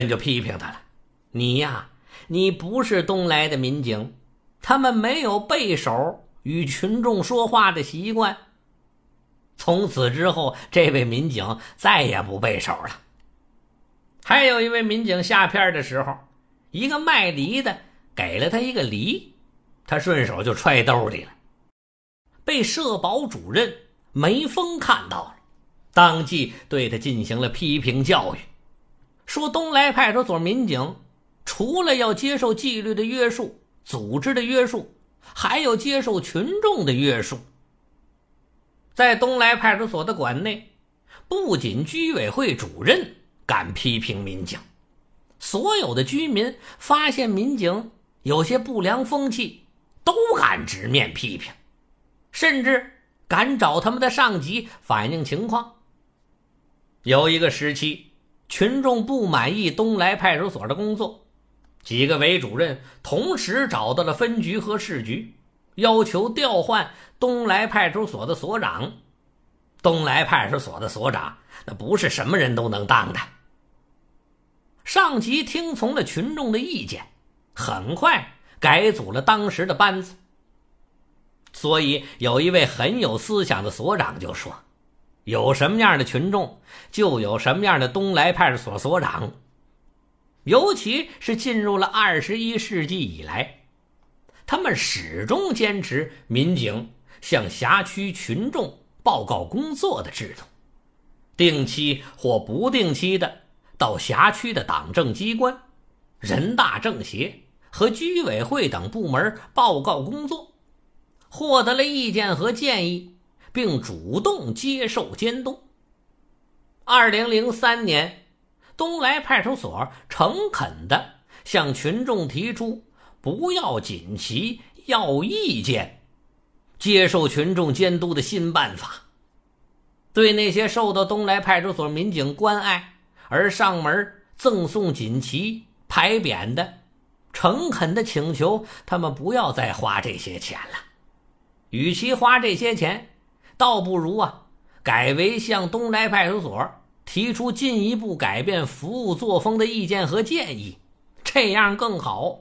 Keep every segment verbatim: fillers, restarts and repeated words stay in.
就批评他了：“你呀，你不是东来的民警，他们没有背手与群众说话的习惯。”从此之后，这位民警再也不背手了。还有一位民警下片的时候，一个卖梨的给了他一个梨，他顺手就揣兜里了。被社保主任梅峰看到了，当即对他进行了批评教育，说东来派出所民警除了要接受纪律的约束、组织的约束，还有接受群众的约束。在东来派出所的馆内，不仅居委会主任敢批评民警，所有的居民发现民警有些不良风气，都敢直面批评，甚至敢找他们的上级反映情况。有一个时期，群众不满意东来派出所的工作，几个委主任同时找到了分局和市局，要求调换东来派出所的所长。东来派出所的所长那不是什么人都能当的。上级听从了群众的意见，很快改组了当时的班子。所以有一位很有思想的所长就说，有什么样的群众就有什么样的东来派出所所长。尤其是进入了二十一世纪以来，他们始终坚持民警向辖区群众报告工作的制度，定期或不定期的到辖区的党政机关、人大政协和居委会等部门报告工作，获得了意见和建议，并主动接受监督。二零零三年，东来派出所诚恳地向群众提出不要锦旗要意见，接受群众监督的新办法。对那些受到东来派出所民警关爱而上门赠送锦旗牌匾的，诚恳地请求他们不要再花这些钱了。与其花这些钱，倒不如啊改为向东来派出所提出进一步改变服务作风的意见和建议，这样更好。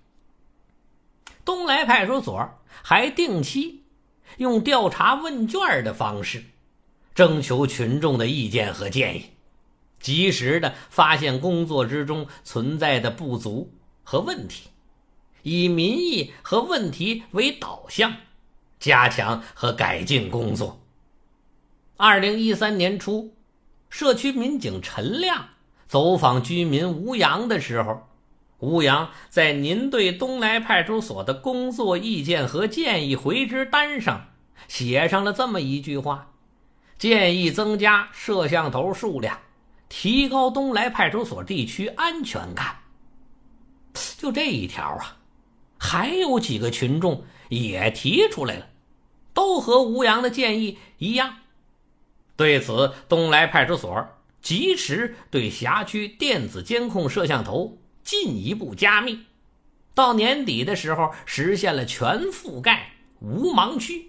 东来派出所还定期用调查问卷的方式征求群众的意见和建议，及时地发现工作之中存在的不足和问题，以民意和问题为导向，加强和改进工作。二零一三年初，社区民警陈亮走访居民吴阳的时候，吴阳在您对东来派出所的工作意见和建议回执单上写上了这么一句话：建议增加摄像头数量，提高东来派出所地区安全感。就这一条啊，还有几个群众也提出来了，都和吴阳的建议一样。对此，东来派出所及时对辖区电子监控摄像头进一步加密，到年底的时候实现了全覆盖无盲区。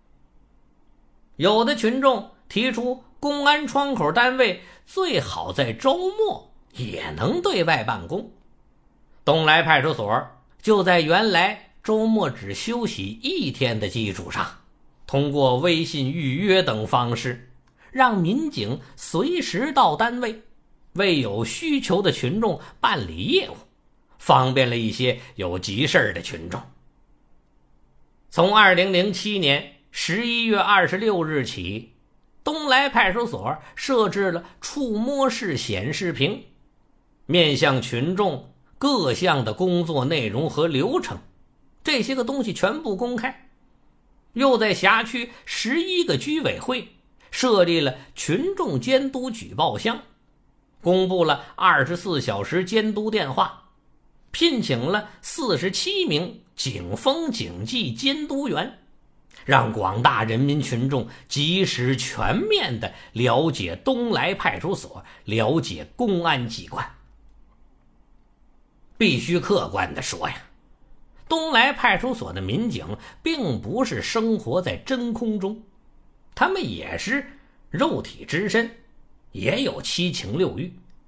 有的群众提出公安窗口单位最好在周末也能对外办公，东来派出所就在原来周末只休息一天的基础上，通过微信预约等方式，让民警随时到单位，为有需求的群众办理业务，方便了一些有急事的群众。从二零零七年十一月二十六日起，东来派出所设置了触摸式显示屏，面向群众各项的工作内容和流程，这些个东西全部公开。又在辖区十一个居委会设立了群众监督举报箱，公布了二十四小时监督电话，聘请了四十七名警风警纪监督员，让广大人民群众及时全面地了解东来派出所，了解公安机关。必须客观地说呀，东来派出所的民警并不是生活在真空中，他们也是肉体之身，也有七情六欲。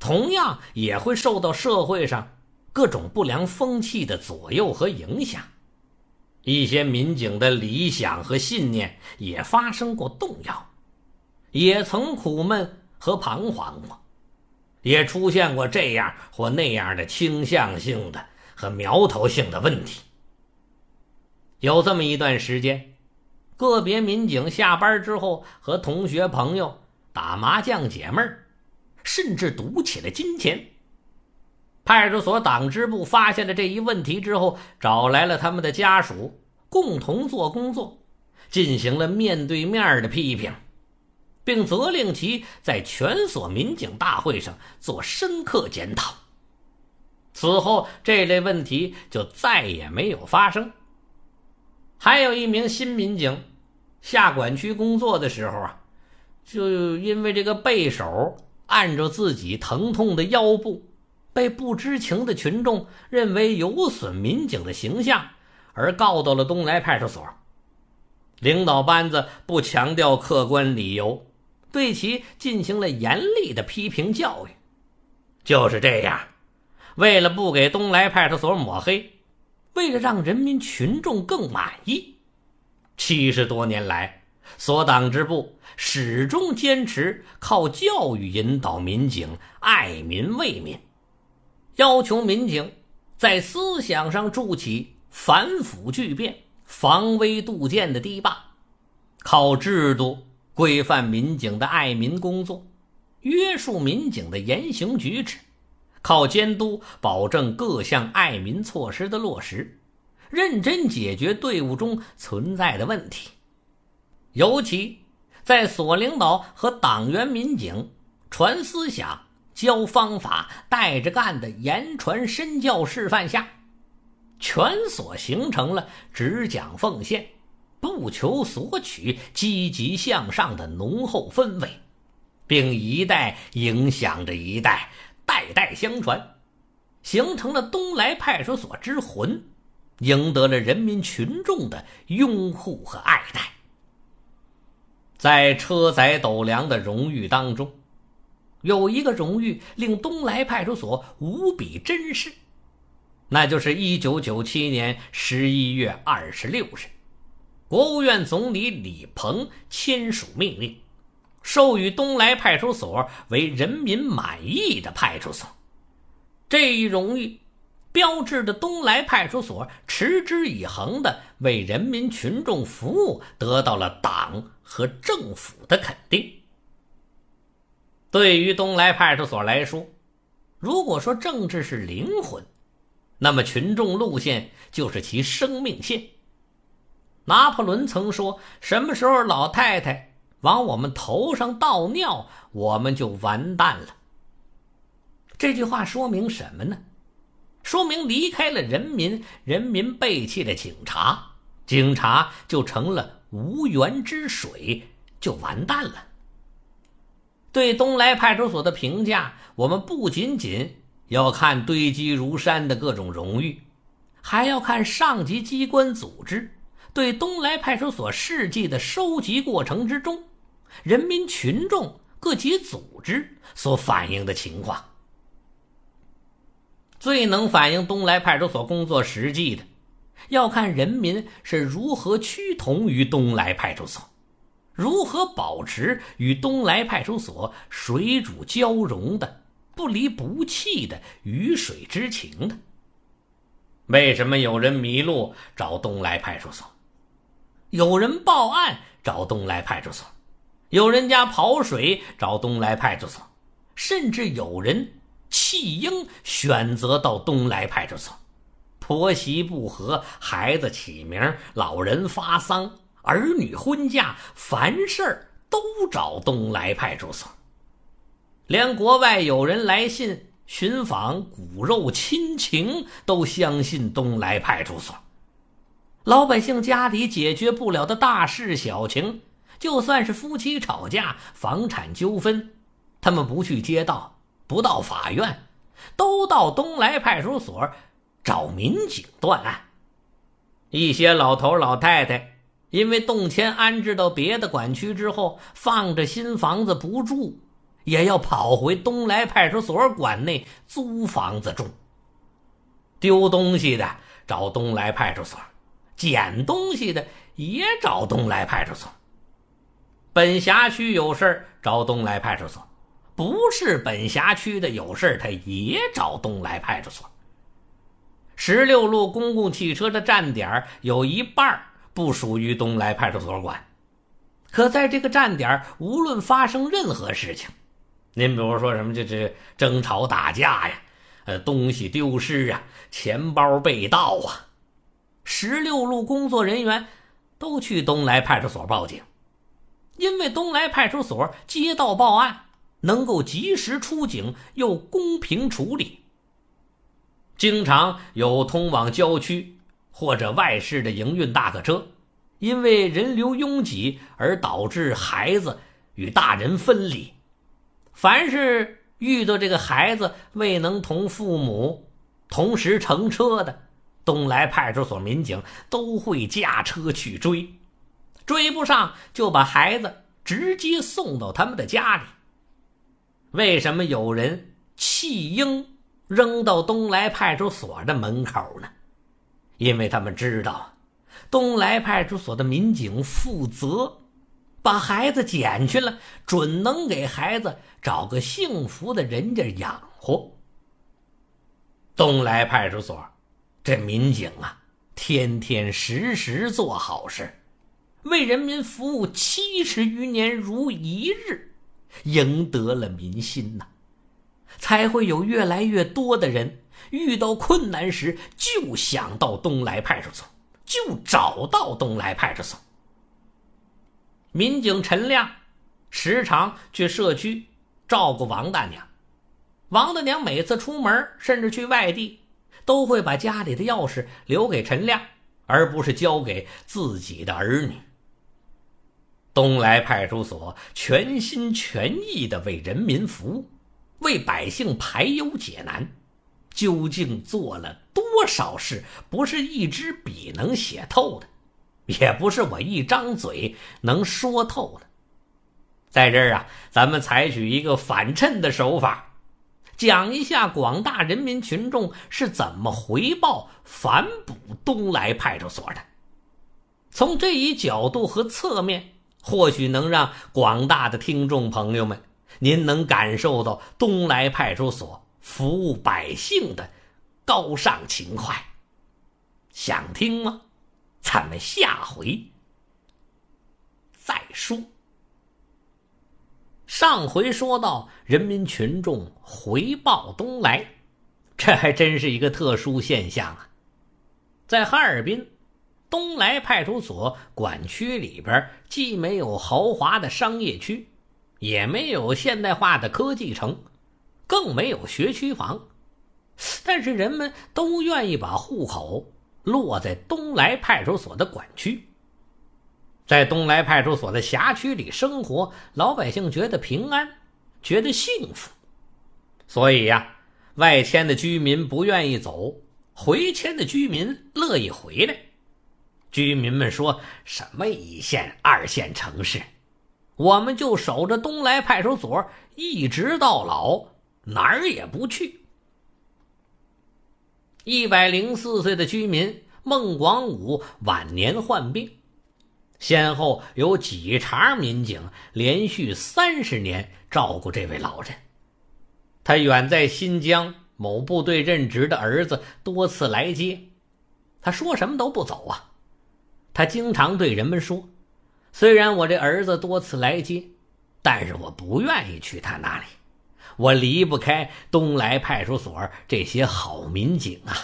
同样也会受到社会上各种不良风气的左右和影响。一些民警的理想和信念也发生过动摇，也曾苦闷和彷徨过，也出现过这样或那样的倾向性的和苗头性的问题。有这么一段时间，个别民警下班之后和同学朋友打麻将解闷儿，甚至赌起了金钱。派出所党支部发现了这一问题之后，找来了他们的家属，共同做工作，进行了面对面的批评，并责令其在全所民警大会上做深刻检讨。此后这类问题就再也没有发生。还有一名新民警下管区工作的时候啊，就因为这个背手按着自己疼痛的腰部，被不知情的群众认为有损民警的形象，而告到了东来派出所。领导班子不强调客观理由，对其进行了严厉的批评教育。就是这样，为了不给东来派出所抹黑，为了让人民群众更满意，七十多年来，所党支部始终坚持靠教育引导民警爱民为民，要求民警在思想上筑起反腐巨变、防微杜渐的堤坝，靠制度规范民警的爱民工作，约束民警的言行举止，靠监督保证各项爱民措施的落实，认真解决队伍中存在的问题。尤其在所领导和党员民警传思想、教方法、带着干的言传身教示范下，全所形成了只讲奉献、不求索取、积极向上的浓厚氛围，并一代影响着一代，代代相传，形成了东来派出所之魂，赢得了人民群众的拥护和爱戴。在车载斗量的荣誉当中，有一个荣誉令东来派出所无比珍视，那就是一九九七年十一月二十六日，国务院总理李鹏签署命令，授予东来派出所为人民满意的派出所。这一荣誉标志着东来派出所持之以恒的为人民群众服务得到了党和政府的肯定。对于东来派出所来说，如果说政治是灵魂，那么群众路线就是其生命线。拿破仑曾说，什么时候老太太往我们头上倒尿，我们就完蛋了。这句话说明什么呢？说明离开了人民，人民背弃了警察，警察就成了无源之水，就完蛋了。对东来派出所的评价，我们不仅仅要看堆积如山的各种荣誉，还要看上级机关组织对东来派出所事迹的收集过程之中，人民群众各级组织所反映的情况。最能反映东来派出所工作实际的，要看人民是如何趋同于东来派出所，如何保持与东来派出所水乳交融的、不离不弃的鱼水之情的。为什么有人迷路找东来派出所，有人报案找东来派出所，有人家跑水找东来派出所，甚至有人弃婴选择到东来派出所，婆媳不和，孩子起名，老人发丧，儿女婚嫁，凡事都找东来派出所。连国外有人来信寻访骨肉亲情，都相信东来派出所。老百姓家里解决不了的大事小情，就算是夫妻吵架、房产纠纷，他们不去街道，不到法院，都到东来派出所找民警断案。一些老头老太太因为动迁安置到别的管区之后，放着新房子不住， 也要跑回东来派出所管内租房子住。丢东西的找东来派出所，捡东西的也找东来派出所。本辖区有事找东来派出所，不是本辖区的有事他也找东来派出所。十六路公共汽车的站点有一半不属于东来派出所管，可在这个站点无论发生任何事情，您比如说什么这这争吵打架呀，呃东西丢失啊，钱包被盗啊，十六路工作人员都去东来派出所报警。因为东来派出所接到报案，能够及时出警又公平处理。经常有通往郊区或者外市的营运大客车，因为人流拥挤而导致孩子与大人分离。凡是遇到这个孩子未能同父母同时乘车的，东来派出所民警都会驾车去追，追不上就把孩子直接送到他们的家里。为什么有人弃婴扔到东来派出所的门口呢？因为他们知道东来派出所的民警负责，把孩子捡去了，准能给孩子找个幸福的人家养活。东来派出所这民警啊，天天时时做好事，为人民服务七十余年如一日，赢得了民心呐、啊，才会有越来越多的人遇到困难时就想到东来派出所，就找到东来派出所。民警陈亮时常去社区照顾王大娘，王大娘每次出门甚至去外地，都会把家里的钥匙留给陈亮，而不是交给自己的儿女。东来派出所全心全意地为人民服务，为百姓排忧解难，究竟做了多少事，不是一支笔能写透的，也不是我一张嘴能说透的。在这儿啊，咱们采取一个反衬的手法，讲一下广大人民群众是怎么回报反哺东来派出所的。从这一角度和侧面，或许能让广大的听众朋友们，您能感受到东来派出所服务百姓的高尚情怀。想听吗？咱们下回再说。上回说到人民群众回报东来，这还真是一个特殊现象啊。在哈尔滨东来派出所管区里边，既没有豪华的商业区，也没有现代化的科技城，更没有学区房，但是人们都愿意把户口落在东来派出所的管区。在东来派出所的辖区里生活，老百姓觉得平安，觉得幸福。所以呀，外迁的居民不愿意走，回迁的居民乐意回来。居民们说，什么一线二线城市，我们就守着东来派出所一直到老，哪儿也不去。一百零四岁的居民孟广武晚年患病，先后有几茬民警连续三十年照顾这位老人。他远在新疆某部队任职的儿子多次来接，他说什么都不走啊。他经常对人们说，虽然我这儿子多次来接，但是我不愿意去他那里，我离不开东来派出所这些好民警啊。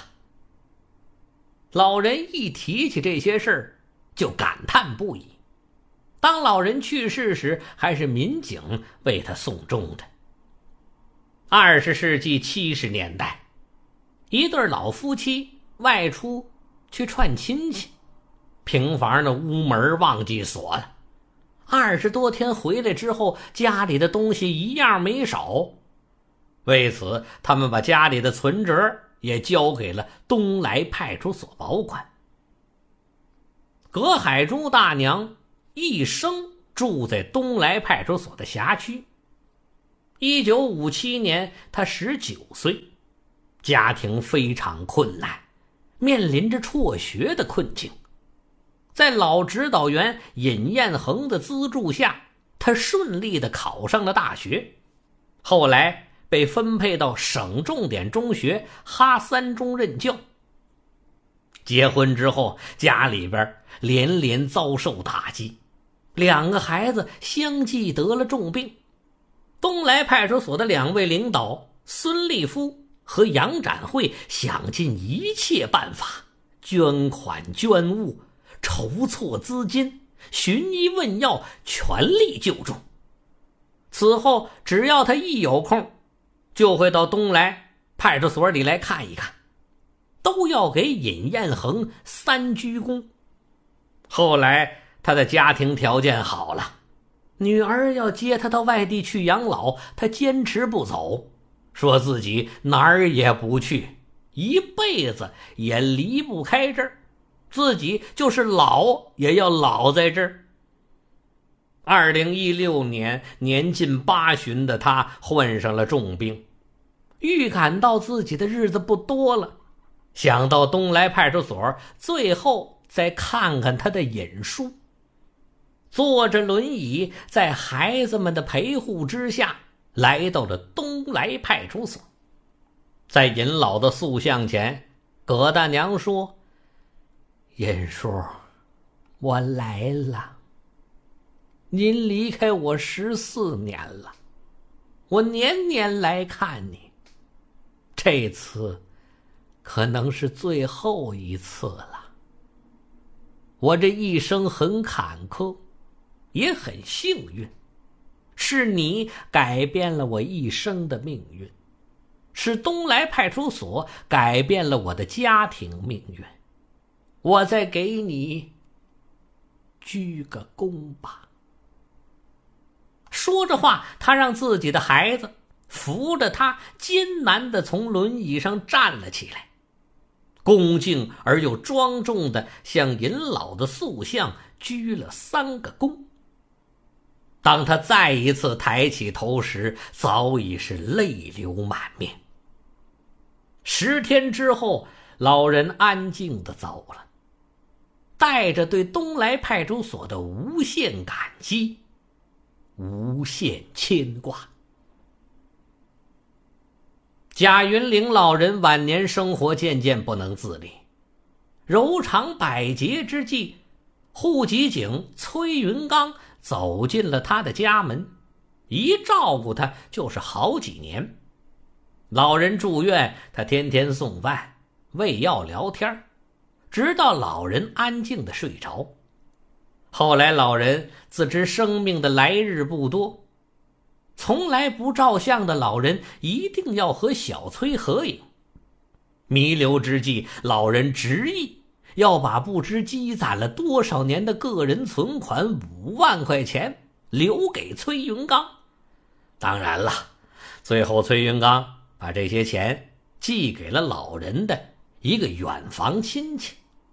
老人一提起这些事儿就感叹不已。当老人去世时，还是民警为他送终的。二十世纪七十年代，一对老夫妻外出去串亲戚，平房的屋门忘记锁了，二十多天回来之后，家里的东西一样没少。为此，他们把家里的存折也交给了东来派出所保管。葛海珠大娘一生住在东来派出所的辖区， 一九五七年，他十九岁，家庭非常困难，面临着辍学的困境。在老指导员尹彦衡的资助下，他顺利地考上了大学，后来被分配到省重点中学哈三中任教。结婚之后，家里边连连遭受打击，两个孩子相继得了重病。东来派出所的两位领导孙立夫和杨展会想尽一切办法，捐款捐物，筹措资金，寻医问药，全力救助。此后只要他一有空，就会到东来派出所里来看一看，都要给尹彦衡三鞠躬。后来他的家庭条件好了，女儿要接他到外地去养老，他坚持不走，说自己哪儿也不去，一辈子也离不开这儿，自己就是老也要老在这儿。二零一六年，年近八旬的他患上了重病，预感到自己的日子不多了，想到东来派出所，最后再看看他的尹叔。坐着轮椅，在孩子们的陪护之下，来到了东来派出所。在尹老的塑像前，葛大娘说：“尹叔，我来了。您离开我十四年了，我年年来看你，这次可能是最后一次了。我这一生很坎坷，也很幸运，是你改变了我一生的命运，是东来派出所改变了我的家庭命运。我再给你鞠个躬吧。”说着话，他让自己的孩子扶着他，艰难地从轮椅上站了起来，恭敬而又庄重地向尹老的塑像鞠了三个躬。当他再一次抬起头时，早已是泪流满面。十天之后，老人安静地走了，带着对东来派出所的无限感激，无限牵挂。贾云岭老人晚年生活渐渐不能自理，柔肠百结之际，户籍警崔云刚走进了他的家门，一照顾他就是好几年。老人住院，他天天送饭喂药聊天，直到老人安静地睡着。后来老人自知生命的来日不多，从来不照相的老人一定要和小崔合影。弥留之际，老人执意要把不知积攒了多少年的个人存款五万块钱留给崔云刚。当然了，最后崔云刚把这些钱寄给了老人的一个远房亲戚。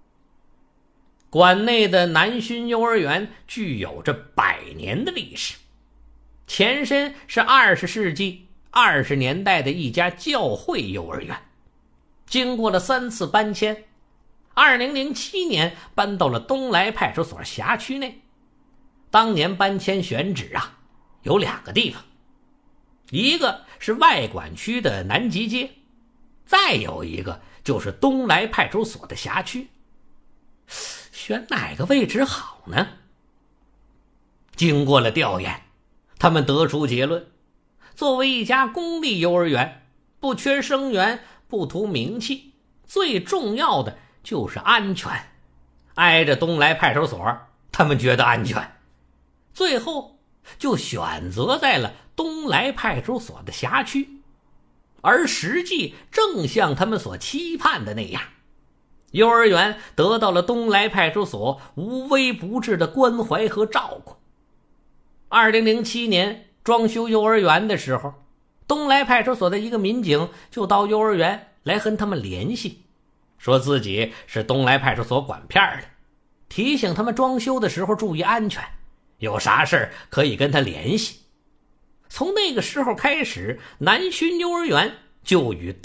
馆内的南薰幼儿园具有着百年的历史，前身是二十世纪二十年代的一家教会幼儿园，经过了三次搬迁，二零零七年搬到了东来派出所辖区内。当年搬迁选址啊，有两个地方，一个是外管区的南极街，再有一个就是东来派出所的辖区。选哪个位置好呢？经过了调研，他们得出结论，作为一家公立幼儿园，不缺生源，不图名气，最重要的就是安全。挨着东来派出所，他们觉得安全，最后就选择在了东来派出所的辖区。而实际正像他们所期盼的那样，幼儿园得到了东来派出所无微不至的关怀和照顾。二零零七年装修幼儿园的时候，东来派出所的一个民警就到幼儿园来和他们联系，说自己是东来派出所管片的，提醒他们装修的时候注意安全，有啥事可以跟他联系。 从那个时候开始，南浔幼儿园就与